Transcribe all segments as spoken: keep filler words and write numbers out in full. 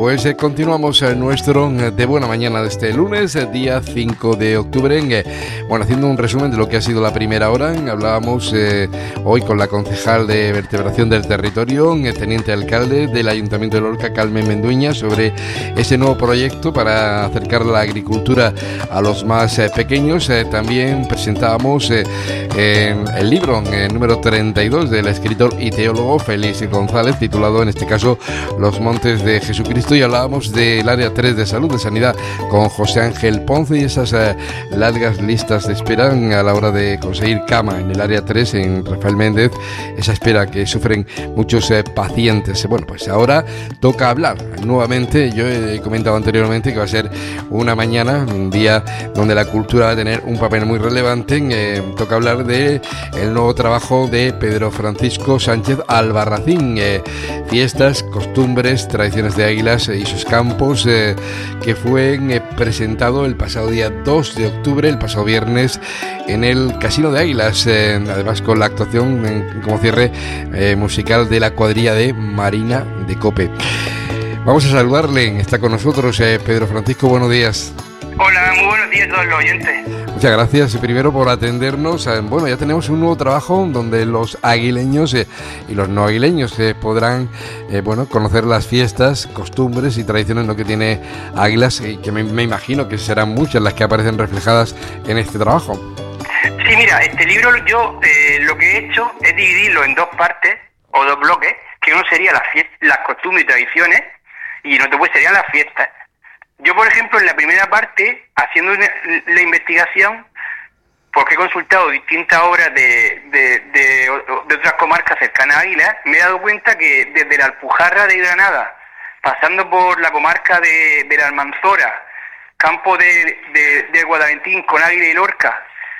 Pues eh, continuamos eh, nuestro eh, de buena mañana de este lunes, eh, día cinco de octubre. Eh, bueno, haciendo un resumen de lo que ha sido la primera hora, hablábamos eh, hoy con la concejal de vertebración del territorio, eh, teniente alcalde del Ayuntamiento de Lorca, Carmen Mendueña, sobre ese nuevo proyecto para acercar la agricultura a los más eh, pequeños. Eh, también presentábamos eh, eh, el libro eh, número treinta y dos del escritor y teólogo Félix González, titulado en este caso Los Montes de Jesucristo, y hablábamos del área tres de salud, de sanidad, con José Ángel Ponce y esas eh, largas listas de espera a la hora de conseguir cama en el área tres, en Rafael Méndez, esa espera que sufren muchos eh, pacientes. Bueno, pues ahora toca hablar nuevamente. Yo he comentado anteriormente que va a ser una mañana, un día donde la cultura va a tener un papel muy relevante. Eh, toca hablar de el nuevo trabajo de Pedro Francisco Sánchez Albarracín, eh, fiestas, costumbres, tradiciones de Águilas y sus campos, eh, que fue eh, presentado el pasado día dos de octubre, el pasado viernes, en el Casino de Águilas, eh, además con la actuación en, como cierre eh, musical de la cuadrilla de Marina de Cope. Vamos a saludarle, está con nosotros eh, Pedro Francisco, buenos días. Hola, muy buenos días a todos los oyentes. Muchas gracias primero por atendernos. Bueno, ya tenemos un nuevo trabajo donde los aguileños eh, y los no aguileños eh, podrán eh, bueno, conocer las fiestas, costumbres y tradiciones, ¿no?, que tiene Águilas, y que me, me imagino que serán muchas las que aparecen reflejadas en este trabajo. Sí, mira, este libro yo eh, lo que he hecho es dividirlo en dos partes o dos bloques, que uno sería las, fiestas, las costumbres y tradiciones, y en otro pues serían las fiestas. Yo, por ejemplo, en la primera parte, haciendo una, la investigación, porque he consultado distintas obras de, de, de, de otras comarcas cercanas a Águilas, me he dado cuenta que desde la Alpujarra de Granada, pasando por la comarca de, de la Almanzora, campo de, de, de Guadalentín con Águila y Lorca,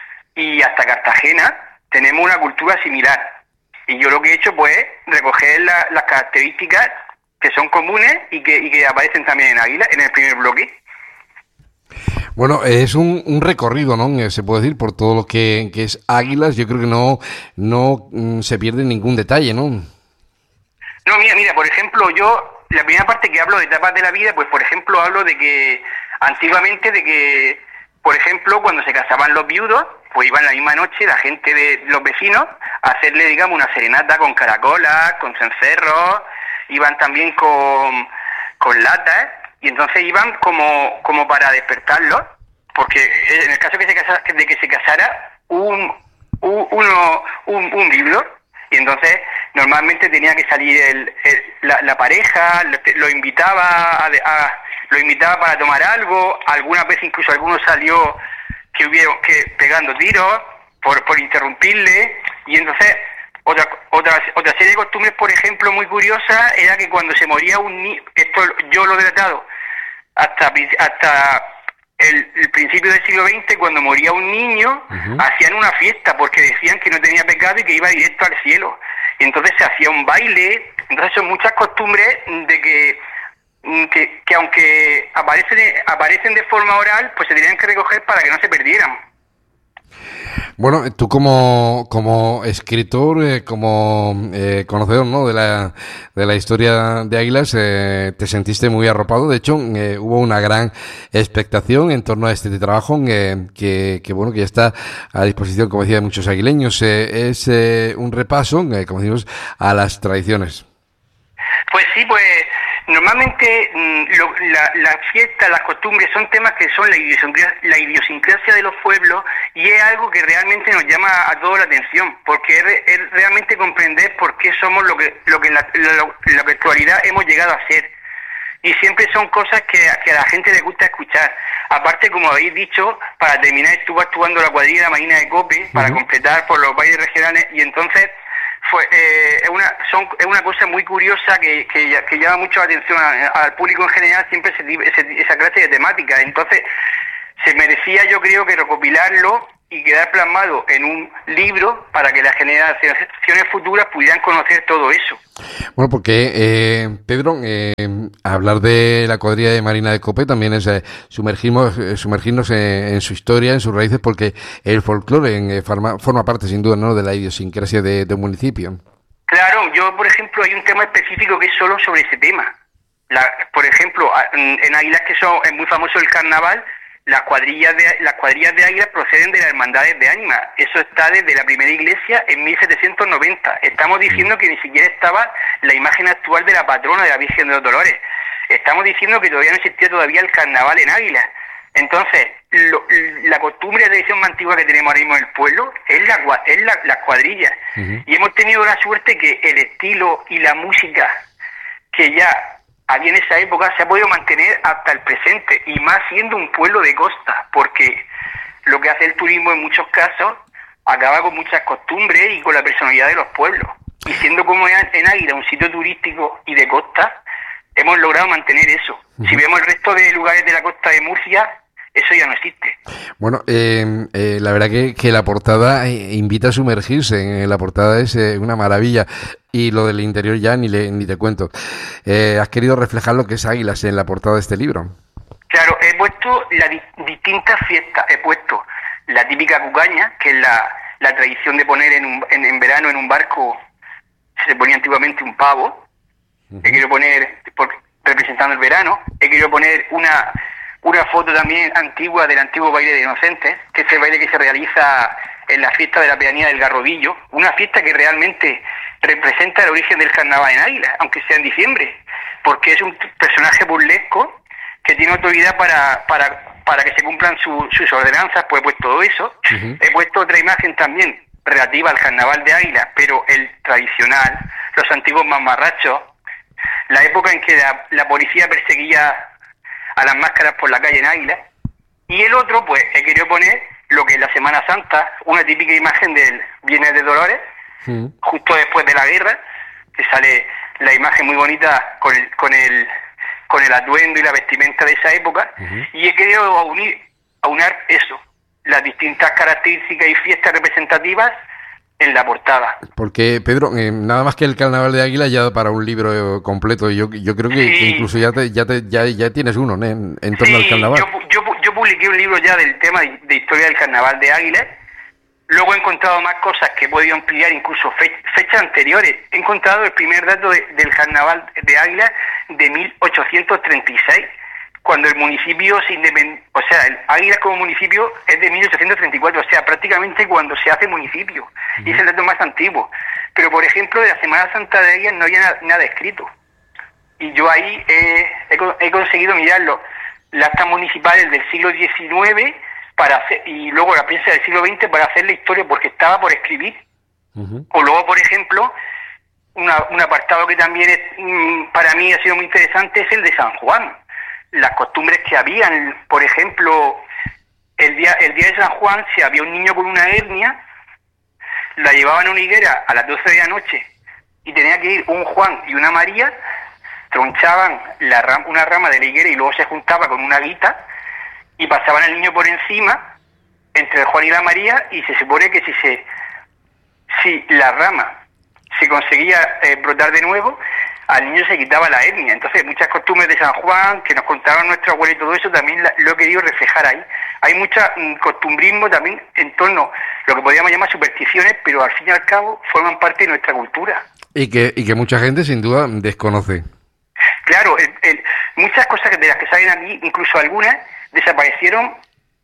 y hasta Cartagena, tenemos una cultura similar. Y yo lo que he hecho, pues, es recoger la, las características que son comunes y que, y que aparecen también en Águila, en el primer bloque. Bueno, es un, un recorrido, ¿no?, se puede decir, por todo lo que, que es Águilas. Yo creo que no, no mm, se pierde ningún detalle, ¿no? No, mira, mira, por ejemplo, yo, la primera parte que hablo de etapas de la vida, pues por ejemplo hablo de que antiguamente, de que, por ejemplo, cuando se casaban los viudos, pues iban la misma noche la gente de los vecinos a hacerle, digamos, una serenata con caracolas, con cencerros, iban también con, con latas, y entonces iban como, como para despertarlos, porque en el caso que se casa, de que se casara un, un, uno, un, un viudo, y entonces normalmente tenía que salir el, el, la, la pareja, lo, lo invitaba a, a, lo invitaba para tomar algo, algunas veces incluso alguno salió que hubieron que pegando tiros por, por interrumpirle, y entonces Otra, otra otra serie de costumbres, por ejemplo, muy curiosa, era que cuando se moría un niño, esto yo lo he tratado hasta hasta el, el principio del siglo veinte, cuando moría un niño, uh-huh. hacían una fiesta porque decían que no tenía pecado y que iba directo al cielo. Y entonces se hacía un baile. Entonces son muchas costumbres de que que, que aunque aparecen aparecen de forma oral, pues se tenían que recoger para que no se perdieran. Bueno, tú como como escritor, eh, como eh, conocedor, ¿no?, de la de la historia de Águilas, eh, te sentiste muy arropado. De hecho, eh, hubo una gran expectación en torno a este trabajo, eh, que, que bueno que ya está a disposición, como decía, de muchos aguileños. Eh, es eh, un repaso, eh, como decimos, a las tradiciones. Pues sí, pues normalmente lo, la, la fiesta, las costumbres son temas que son la idiosincrasia, la idiosincrasia de los pueblos, y es algo que realmente nos llama a todos la atención, porque es, es realmente comprender por qué somos lo que lo que en la, lo, la actualidad hemos llegado a ser. Y siempre son cosas que, que a la gente le gusta escuchar. Aparte, como habéis dicho, para terminar estuvo actuando la cuadrilla de Marina de Cope, uh-huh. para completar por los bailes regionales, y entonces fue eh, es una son es una cosa muy curiosa que, que, que llama mucho la atención a, al público en general, siempre ese, ese, esa clase de temática. Entonces se merecía, yo creo, que recopilarlo y quedar plasmado en un libro para que las generaciones futuras pudieran conocer todo eso. Bueno, porque eh, Pedro, eh, hablar de la cuadrilla de Marina de Cope también es eh, sumergirnos, eh, sumergirnos en, en su historia, en sus raíces, porque el folclore eh, forma, forma parte sin duda, ¿no?, de la idiosincrasia de, de un municipio. Claro, yo por ejemplo hay un tema específico que es solo sobre ese tema, La, por ejemplo, en Águilas, que son, es muy famoso el carnaval, las cuadrillas de las cuadrillas de Águilas proceden de las hermandades de ánimas. Eso está desde la primera iglesia en mil setecientos noventa. Estamos diciendo que ni siquiera estaba la imagen actual de la patrona de la Virgen de los Dolores. Estamos diciendo que todavía no existía todavía el carnaval en Águilas. Entonces, lo, la costumbre y la tradición más antigua que tenemos ahora mismo en el pueblo es la, es la, las cuadrillas. Uh-huh. Y hemos tenido la suerte que el estilo y la música que ya había en esa época se ha podido mantener hasta el presente, y más siendo un pueblo de costa, porque lo que hace el turismo en muchos casos acaba con muchas costumbres y con la personalidad de los pueblos. Y siendo como en Águila un sitio turístico y de costa, hemos logrado mantener eso. Uh-huh. Si vemos el resto de lugares de la costa de Murcia, eso ya no existe. Bueno, eh, eh, la verdad que, que la portada invita a sumergirse. En la portada es eh, una maravilla. Y lo del interior ya ni, le, ni te cuento. Eh, ¿Has querido reflejar lo que es Águilas en la portada de este libro? Claro, he puesto las di- distintas fiestas. He puesto la típica cucaña, que es la, la tradición de poner en, un, en, en verano en un barco, se ponía antiguamente un pavo. Uh-huh. He querido poner, por, representando el verano, he querido poner una... una foto también antigua del antiguo baile de inocentes, que es el baile que se realiza en la fiesta de la pedanía del Garrodillo, una fiesta que realmente representa el origen del carnaval en Águila, aunque sea en diciembre, porque es un personaje burlesco que tiene autoridad para para para que se cumplan su, sus ordenanzas. Pues he puesto todo eso. Uh-huh. He puesto otra imagen también relativa al carnaval de Águila, pero el tradicional, los antiguos mamarrachos, la época en que la, la policía perseguía a las máscaras por la calle en Águila. Y el otro, pues he querido poner lo que es la Semana Santa, una típica imagen del Viernes de Dolores, sí, justo después de la guerra, que sale la imagen muy bonita con el con el con el atuendo y la vestimenta de esa época. Uh-huh. Y he querido unir aunar eso, las distintas características y fiestas representativas en la portada. Porque, Pedro, eh, nada más que el Carnaval de Águila ya para un libro completo. Yo yo creo que, sí, que incluso ya te, ya, te, ya ya tienes uno, ¿no? en, en torno sí, al Carnaval. Yo, yo, yo publiqué un libro ya del tema de, de historia del Carnaval de Águila. Luego he encontrado más cosas que he podido ampliar, incluso fe, fechas anteriores. He encontrado el primer dato de, del Carnaval de Águila de mil ochocientos treinta y seis, cuando el municipio se independ... o sea, el Águila como municipio es de mil ochocientos treinta y cuatro, o sea, prácticamente cuando se hace municipio. Uh-huh. Y es el dato más antiguo. Pero, por ejemplo, de la Semana Santa de Águila no había nada, nada escrito. Y yo ahí eh, he, he conseguido mirarlo, las actas municipales del siglo diecinueve para hacer, y luego la prensa del siglo veinte para hacer la historia, porque estaba por escribir. Uh-huh. O luego, por ejemplo, una, un apartado que también es, mm, para mí ha sido muy interesante es el de San Juan. Las costumbres que habían, por ejemplo, el día el día de San Juan, si había un niño con una hernia, la llevaban a una higuera a las doce de la noche y tenía que ir un Juan y una María, tronchaban la ram, una rama de la higuera y luego se juntaba con una guita y pasaban al niño por encima entre el Juan y la María, y se supone que si se si la rama se conseguía eh, brotar de nuevo, al niño se quitaba la hernia. Entonces, muchas costumbres de San Juan que nos contaban nuestro abuelo y todo eso, también la, lo he querido reflejar ahí. Hay mucha mm, costumbrismo también en torno a lo que podríamos llamar supersticiones, pero al fin y al cabo forman parte de nuestra cultura. Y que y que mucha gente sin duda desconoce. Claro, el, el, muchas cosas de las que salen aquí, incluso algunas, desaparecieron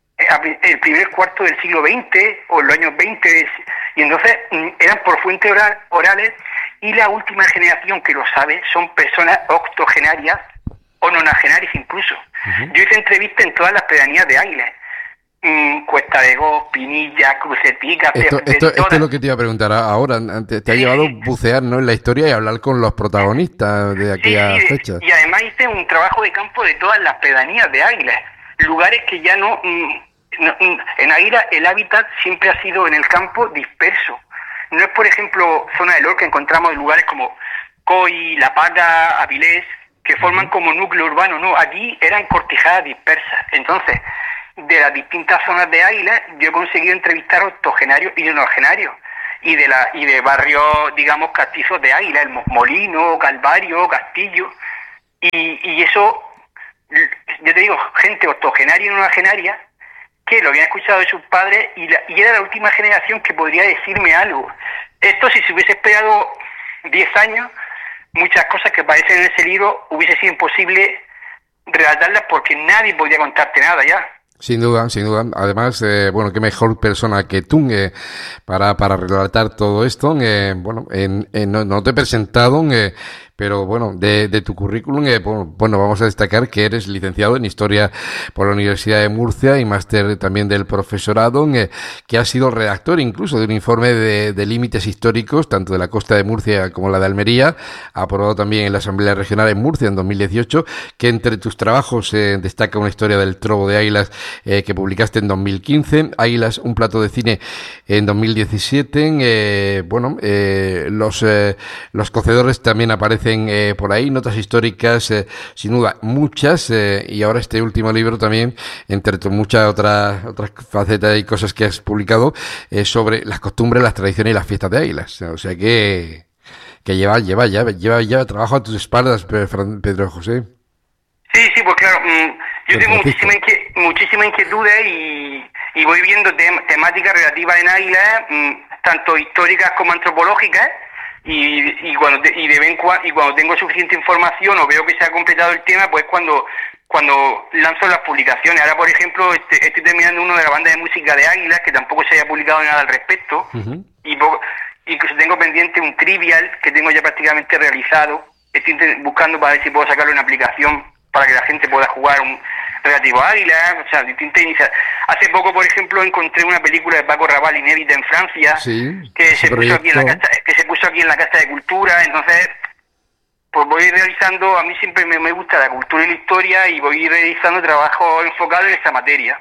el primer cuarto del siglo veinte o en los años veinte, y entonces eran por fuentes oral, orales, y la última generación que lo sabe son personas octogenarias o nonagenarias incluso. Uh-huh. Yo hice entrevistas en todas las pedanías de Águila, mm, Cuesta de Goz, Pinilla, Crucetica, esto, de, de esto, todas. Esto es lo que te iba a preguntar ahora. Te, te ha llevado a bucear, ¿no?, en la historia y hablar con los protagonistas de aquellas sí, sí, fechas. Y además hice un trabajo de campo de todas las pedanías de Águila, lugares que ya no... Mm, no en Águila el hábitat siempre ha sido en el campo disperso. No es, por ejemplo, zona de Lorca, encontramos lugares como Coy, La Pata, Avilés, que forman como núcleo urbano. No, aquí eran cortijadas dispersas. Entonces, de las distintas zonas de Águila, yo he conseguido entrevistar octogenarios y nonagenarios, y de la y de barrios, digamos, castizos de Águila, el Molino, Calvario, Castillo, y, y eso, yo te digo, gente octogenaria y nonagenaria, que lo habían escuchado de sus padres, y, la, y era la última generación que podría decirme algo. Esto, si se hubiese esperado diez años, muchas cosas que aparecen en ese libro hubiese sido imposible relatarlas porque nadie podía contarte nada ya. Sin duda, sin duda. Además, eh, bueno, qué mejor persona que tú eh, para, para relatar todo esto. Eh, bueno, en, en, no, no te he presentado, eh, pero bueno, de, de tu currículum, eh, bueno, vamos a destacar que eres licenciado en Historia por la Universidad de Murcia y máster también del profesorado, eh, que has sido redactor incluso de un informe de, de límites históricos, tanto de la costa de Murcia como la de Almería, aprobado también en la Asamblea Regional en Murcia en dos mil dieciocho, que entre tus trabajos eh, destaca una historia del Trobo de Águilas eh, que publicaste en dos mil quince, Águilas, un plato de cine en dos mil diecisiete, eh, bueno, eh, los, eh, los cocedores también aparecen Eh, por ahí, notas históricas, eh, sin duda, muchas, eh, y ahora este último libro también, entre muchas otras otras facetas y cosas que has publicado, eh, sobre las costumbres, las tradiciones y las fiestas de Águilas. O sea que, que lleva, lleva, ya, lleva, lleva trabajo a tus espaldas, Pedro José. Sí, sí, pues claro, mmm, yo tengo muchísima, inquiet, muchísima inquietud y, y voy viendo tem temáticas relativas en Águilas, mmm, tanto históricas como antropológicas. Y, y cuando te, y de vez en cuando, y cuando tengo suficiente información o veo que se ha completado el tema, pues cuando cuando lanzo las publicaciones. Ahora, por ejemplo, este, estoy terminando uno de la banda de música de Águilas, que tampoco se haya publicado nada al respecto, uh-huh. y incluso tengo pendiente un trivial que tengo ya prácticamente realizado. Estoy buscando para ver si puedo sacarle una aplicación para que la gente pueda jugar un relativo a Águilas, o sea, distintas iniciativas. Hace poco, por ejemplo, encontré una película de Paco Rabanne inédita en Francia, sí, que se puso aquí en la casa, que se puso aquí en la Casa de Cultura. Entonces, pues voy realizando, a mí siempre me, me gusta la cultura y la historia, y voy realizando trabajo enfocado en esta materia.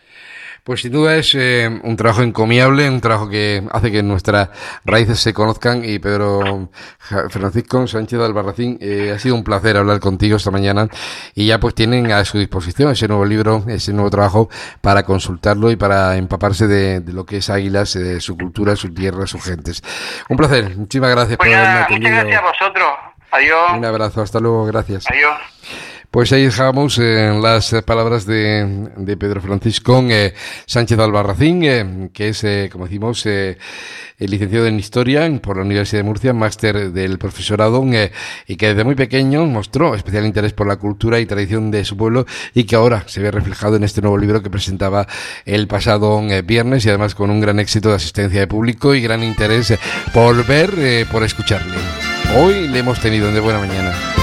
Pues sin duda es eh, un trabajo encomiable, un trabajo que hace que nuestras raíces se conozcan. Y Pedro Francisco Sánchez de Albarracín, eh, ha sido un placer hablar contigo esta mañana, y ya pues tienen a su disposición ese nuevo libro, ese nuevo trabajo para consultarlo y para empaparse de, de lo que es Águilas, de su cultura, su tierra, sus gentes. Un placer, muchísimas gracias pues por nada, haberme atendido. Muchas gracias a vosotros. Adiós. Un abrazo, hasta luego, gracias. Adiós. Pues ahí dejamos eh, las palabras de, de Pedro Francisco eh, Sánchez Albarracín, eh, que es, eh, como decimos, eh, el licenciado en Historia por la Universidad de Murcia, máster del profesorado, eh, y que desde muy pequeño mostró especial interés por la cultura y tradición de su pueblo, y que ahora se ve reflejado en este nuevo libro que presentaba el pasado eh, viernes, y además con un gran éxito de asistencia de público y gran interés eh, por ver, eh, por escucharle. Hoy le hemos tenido en De Buena Mañana.